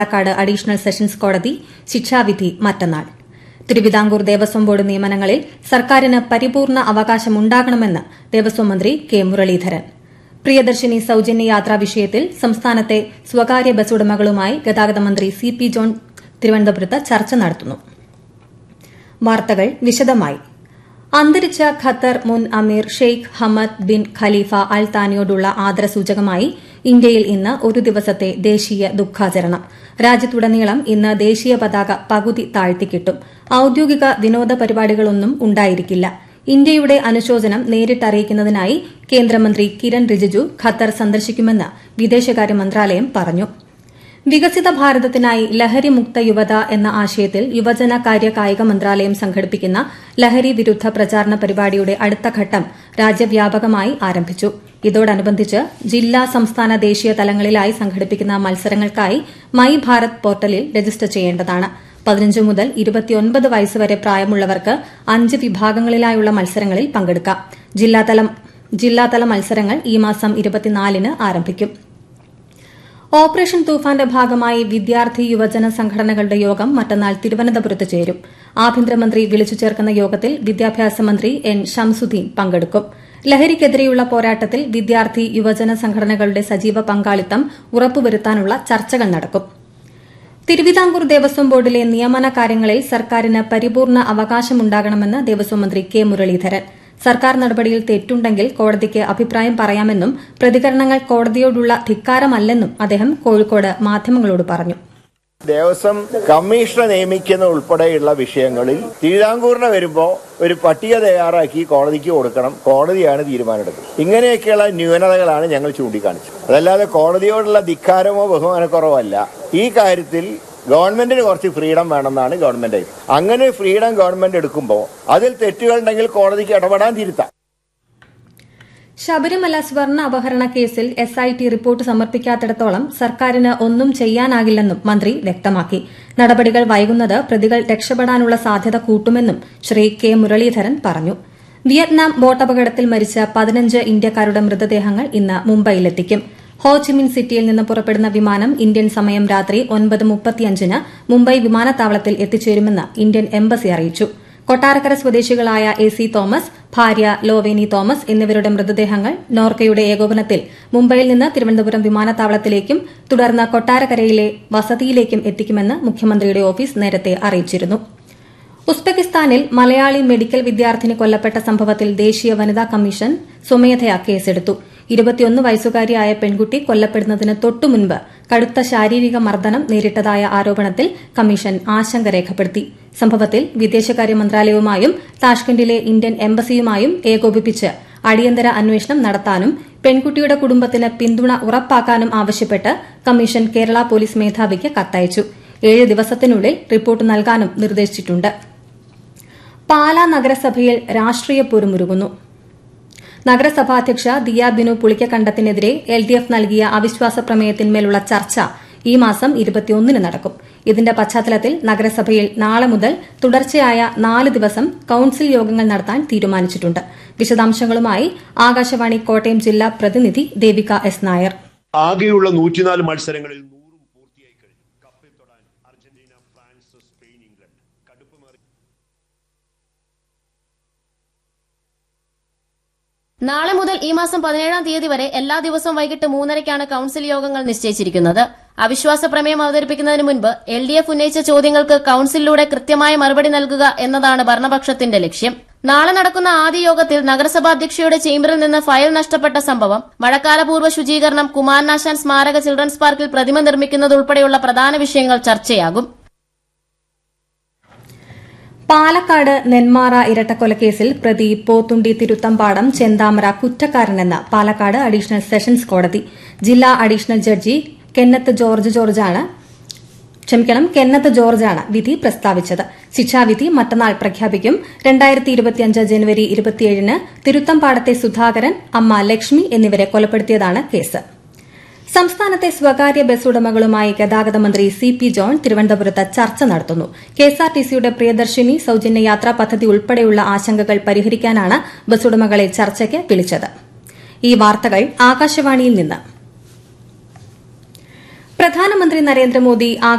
Palakkad additional sessions കോടതി ശിക്ഷാവിധി മറ്റന്നാൾ. തിരുവിതാംകൂർ ദേവസ്വം ബോർഡ് നിയമനങ്ങളിൽ സർക്കാരിന് പരിപൂർണ അവകാശമുണ്ടാകണമെന്ന് ദേവസ്വം മന്ത്രി കെ മുരളീധരൻ. പ്രിയദർശിനി സൌജന്യ യാത്രാ വിഷയത്തിൽ സംസ്ഥാനത്തെ സ്വകാര്യ ബസ് ഉടമകളുമായി ഗതാഗത മന്ത്രി സി പി ജോൺ തിരുവനന്തപുരത്ത് ചർച്ച നടത്തുന്നു. വാർത്തകൾ വിശദമായി. അന്തരിച്ച ഖത്തർ മുൻ അമീർ ഷെയ്ഖ് ഹമദ് ബിൻ ഖലീഫ അൽ താനിയോടുള്ള ആദരസൂചകമായി ഇന്ത്യയിൽ ഇന്ന് ഒരു ദിവസത്തെ ദേശീയ ദുഃഖാചരണം. രാജ്യത്തുടനീളം ഇന്ന് ദേശീയ പതാക പകുതി താഴ്ത്തിക്കിട്ടും. ഔദ്യോഗിക വിനോദ പരിപാടികളൊന്നും ഉണ്ടായിരിക്കില്ല. ഇന്ത്യയുടെ അനുശോചനം നേരിട്ടറിയിക്കുന്നതിനായി കേന്ദ്രമന്ത്രി കിരൺ റിജിജു ഖത്തർ സന്ദർശിക്കുമെന്ന് വിദേശകാര്യ മന്ത്രാലയം പറഞ്ഞു. വികസിത ഭാരതത്തിനായി ലഹരിമുക്ത യുവത എന്ന ആശയത്തിൽ യുവജന കാര്യ കായിക മന്ത്രാലയം സംഘടിപ്പിക്കുന്ന ലഹരി വിരുദ്ധ പ്രചാരണ പരിപാടിയുടെ അടുത്ത ഘട്ടം രാജ്യവ്യാപകമായി ആരംഭിച്ചു. ഇതോടനുബന്ധിച്ച് ജില്ലാ, സംസ്ഥാന, ദേശീയ തലങ്ങളിലായി സംഘടിപ്പിക്കുന്ന മത്സരങ്ങൾക്കായി മൈ ഭാരത് പോർട്ടലിൽ രജിസ്റ്റർ ചെയ്യേണ്ടതാണ്. 15 മുതൽ 29 വയസ്സുവരെ പ്രായമുള്ളവർക്ക് 5 വിഭാഗങ്ങളിലായുള്ള മത്സരങ്ങളിൽ പങ്കെടുക്കാം. ജില്ലാതല മത്സരങ്ങൾ ഈ മാസം 24-ന് ആരംഭിക്കും. ഓപ്പറേഷൻ തൂഫാന്റെ ഭാഗമായി വിദ്യാർത്ഥി യുവജന സംഘടനകളുടെ യോഗം മറ്റന്നാൾ തിരുവനന്തപുരത്ത് ചേരും. ആഭ്യന്തരമന്ത്രി വിളിച്ചു ചേർക്കുന്ന യോഗത്തിൽ വിദ്യാഭ്യാസ മന്ത്രി എൻ ഷംസുദ്ദീൻ പങ്കെടുക്കും. ലഹരിക്കെതിരെയുള്ള പോരാട്ടത്തിൽ വിദ്യാർത്ഥി യുവജന സംഘടനകളുടെ സജീവ പങ്കാളിത്തം ഉറപ്പുവരുത്താനുള്ള ചർച്ചകൾ നടക്കും. തിരുവിതാംകൂർ ദേവസ്വം ബോർഡിലെ നിയമന കാര്യങ്ങളിൽ സർക്കാരിന് പരിപൂർണ അവകാശമുണ്ടാകണമെന്ന് ദേവസ്വം മന്ത്രി കെ മുരളീധരൻ. സർക്കാർ നടപടിയിൽ തെറ്റുണ്ടെങ്കിൽ കോടതിക്ക് അഭിപ്രായം പറയാമെന്നും പ്രതികരണങ്ങൾ കോടതിയോടുള്ള ധിക്കാരമല്ലെന്നും അദ്ദേഹം കോഴിക്കോട് മാധ്യമങ്ങളോട് പറഞ്ഞു. ദേവസ്വം കമ്മീഷണറെ നിയമിക്കുന്ന ഉൾപ്പെടെയുള്ള വിഷയങ്ങളിൽ തിരുവിതാംകൂറിന് വരുമ്പോ ഒരു പട്ടിക തയ്യാറാക്കി കോടതിക്ക് കൊടുക്കണം. കോടതിയാണ് തീരുമാനമെടുക്കുന്നത്. ഇങ്ങനെയൊക്കെയുള്ള ന്യൂനതകളാണ് ഞങ്ങൾ ചൂണ്ടിക്കാണിച്ചത്. അതല്ലാതെ കോടതിയോടുള്ള ധിക്കാരമോ ബഹുമാനക്കുറവോ അല്ല. ഈ കാര്യത്തിൽ ഗവൺമെന്റിന് കുറച്ച് ഫ്രീഡം വേണമെന്നാണ് ഗവൺമെന്റ്. അങ്ങനെ ഫ്രീഡം ഗവൺമെന്റ് എടുക്കുമ്പോൾ അതിൽ തെറ്റുകളുണ്ടെങ്കിൽ കോടതിക്ക് ഇടപെടാൻ തിരുത്താം. ശബരിമല സ്വർണ്ണ അപഹരണ കേസിൽ SIT റിപ്പോർട്ട് സമർപ്പിക്കാത്തിടത്തോളം സർക്കാരിന് ഒന്നും ചെയ്യാനാകില്ലെന്നും മന്ത്രി വ്യക്തമാക്കി. നടപടികൾ വൈകുന്നത് പ്രതികൾ രക്ഷപ്പെടാനുള്ള സാധ്യത കൂട്ടുമെന്നും ശ്രീ കെ മുരളീധരൻ പറഞ്ഞു. വിയറ്റ്നാം ബോട്ടപകടത്തിൽ മരിച്ച 15 ഇന്ത്യക്കാരുടെ മൃതദേഹങ്ങൾ ഇന്ന് മുംബൈയിലെത്തിക്കും. ഹോച്ചിമിൻ സിറ്റിയിൽ നിന്ന് പുറപ്പെടുന്ന വിമാനം ഇന്ത്യൻ സമയം രാത്രി 9:35-ന് മുംബൈ വിമാനത്താവളത്തിൽ എത്തിച്ചേരുമെന്ന് ഇന്ത്യൻ എംബസി അറിയിച്ചു. കൊട്ടാരക്കര സ്വദേശികളായ AC തോമസ്, ഭാര്യ ലോവേനി തോമസ് എന്നിവരുടെ മൃതദേഹങ്ങൾ നോർക്കയുടെ ഏകോപനത്തിൽ മുംബൈയിൽ നിന്ന് തിരുവനന്തപുരം വിമാനത്താവളത്തിലേക്കും തുടർന്ന് കൊട്ടാരക്കരയിലെ വസതിയിലേക്കും എത്തിക്കുമെന്ന് മുഖ്യമന്ത്രിയുടെ ഓഫീസ് നേരത്തെ അറിയിച്ചിരുന്നു. ഉസ്ബെക്കിസ്ഥാനിൽ മലയാളി മെഡിക്കൽ വിദ്യാർത്ഥിനി കൊല്ലപ്പെട്ട സംഭവത്തിൽ ദേശീയ വനിതാ കമ്മീഷൻ സ്വമേധയാ കേസെടുത്തു. 21 വയസ്സുകാരിയായ പെൺകുട്ടി കൊല്ലപ്പെടുന്നതിന് തൊട്ടുമുൻപ് കടുത്ത ശാരീരിക മർദ്ദനം നേരിട്ടതായ ആരോപണത്തിൽ കമ്മീഷൻ ആശങ്ക രേഖപ്പെടുത്തി. സംഭവത്തിൽ വിദേശകാര്യ മന്ത്രാലയവുമായും താഷ്കന്റിലെ ഇന്ത്യൻ എംബസിയുമായും ഏകോപിപ്പിച്ച് അടിയന്തര അന്വേഷണം നടത്താനും പെൺകുട്ടിയുടെ കുടുംബത്തിന് പിന്തുണ ഉറപ്പാക്കാനും ആവശ്യപ്പെട്ട് കമ്മീഷൻ കേരള പോലീസ് മേധാവിക്ക് കത്തയച്ചു. 7 ദിവസത്തിനുള്ളിൽ റിപ്പോർട്ട് നൽകാനും നിർദ്ദേശിച്ചിട്ടുണ്ട്. പാലാ നഗരസഭയിൽ രാഷ്ട്രീയ പോരുമുറുകുന്നു. നഗരസഭാധ്യക്ഷ ദിയ ബിനു പുളിക്കക്കണ്ടത്തിനെതിരെ LDF നൽകിയ അവിശ്വാസ പ്രമേയത്തിന്മേലുള്ള ചർച്ച ഈ മാസം 21-ന് നടക്കും. ഇതിന്റെ പശ്ചാത്തലത്തിൽ നഗരസഭയിൽ നാളെ മുതൽ തുടർച്ചയായ 4 ദിവസം കൌൺസിൽ യോഗങ്ങൾ നടത്താൻ തീരുമാനിച്ചിട്ടുണ്ട്. വിശദാംശങ്ങളുമായി ആകാശവാണി കോട്ടയം ജില്ലാ പ്രതിനിധി ദേവിക S. നായർ. ആകെയുള്ള 104 മത്സരങ്ങളിൽ 100 പൂർത്തിയായി കഴിഞ്ഞു. കപ്പിൽ തൊടാൻ അർജന്റീന, ഫ്രാൻസ്, സ്പെയിൻ, ഇംഗ്ലണ്ട് കടുപ്പമേറി. നാളെ മുതൽ ഈ മാസം 17-ാം തീയതി വരെ എല്ലാ ദിവസവും വൈകിട്ട് 3:30-ക്കാണ് കൌൺസിൽ യോഗങ്ങൾ നിശ്ചയിച്ചിരിക്കുന്നത്. അവിശ്വാസ പ്രമേയം അവതരിപ്പിക്കുന്നതിന് മുൻപ് LDF ഉന്നയിച്ച ചോദ്യങ്ങൾക്ക് കൌൺസിലിലൂടെ കൃത്യമായ മറുപടി നൽകുക എന്നതാണ് ഭരണപക്ഷത്തിന്റെ ലക്ഷ്യം. നാളെ നടക്കുന്ന ആദ്യ യോഗത്തിൽ നഗരസഭാ അധ്യക്ഷയുടെ ചേംബറിൽ നിന്ന് ഫയൽ നഷ്ടപ്പെട്ട സംഭവം, മഴക്കാലപൂർവ്വ ശുചീകരണം, കുമാരനാശാൻ സ്മാരക ചിൽഡ്രൻസ് പാർക്കിൽ പ്രതിമ നിർമ്മിക്കുന്നതുൾപ്പെടെയുള്ള പ്രധാന വിഷയങ്ങൾ ചർച്ചയാകും. പാലക്കാട് നെന്മാറ ഇരട്ടക്കൊലക്കേസിൽ പ്രതി പോത്തുണ്ടി തിരുത്തമ്പാടം ചെന്താമര കുറ്റക്കാരനെന്ന് പാലക്കാട് അഡീഷണൽ സെഷൻസ് കോടതി. ജില്ലാ അഡീഷണൽ ജഡ്ജി കെന്നത്ത് ജോർജാണ് വിധി പ്രസ്താവിച്ചത്. ശിക്ഷാവിധി മറ്റന്നാൾ പ്രഖ്യാപിക്കും. 2025 ജനുവരി 27-ന് തിരുത്തമ്പാടത്തെ സുധാകരൻ, അമ്മ ലക്ഷ്മി എന്നിവരെ കൊലപ്പെടുത്തിയതാണ് കേസ്. സംസ്ഥാനത്തെ സ്വകാര്യ ബസ് ഉടമകളുമായി ഗതാഗത മന്ത്രി സി പി ജോൺ തിരുവനന്തപുരത്ത് ചർച്ച നടത്തുന്നു. കെഎസ്ആർടിസിയുടെ പ്രിയദർശിനി സൌജന്യ യാത്രാ പദ്ധതി ഉൾപ്പെടെയുള്ള ആശങ്കകൾ പരിഹരിക്കാനാണ് ബസ് ഉടമകളെ ചർച്ചയ്ക്ക് വിളിച്ചത്. ഈ വാർത്തകൾ ആകാശവാണിയിൽ നിന്ന്. പ്രധാനമന്ത്രി നരേന്ദ്രമോദി